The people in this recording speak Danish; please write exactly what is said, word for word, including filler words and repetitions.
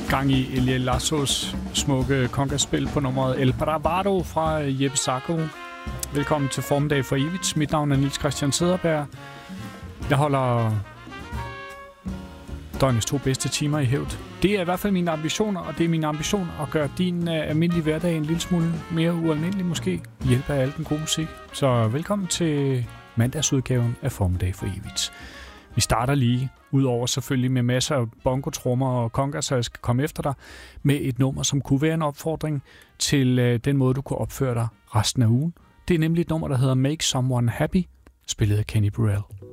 Gang i Elie Lassos smukke congaspil på nummeret El Bravado fra Jeppe Sacco. Velkommen til Formiddag for Evigt. Mit navn er Niels Christian Cederberg. Jeg holder døgnets to bedste timer i hævd. Det er i hvert fald mine ambitioner, og det er min ambition at gøre din uh, almindelige hverdag en lille smule mere ualmindelig måske. Hjælp af al den gode musik. Så velkommen til mandagsudgaven af Formiddag for Evigt. Vi starter lige, udover selvfølgelig med masser af bongo-trommer og congas, så jeg skal komme efter dig, med et nummer, som kunne være en opfordring til uh, den måde, du kunne opføre dig resten af ugen. Det er nemlig et nummer, der hedder Make Someone Happy, spillet af Kenny Burrell.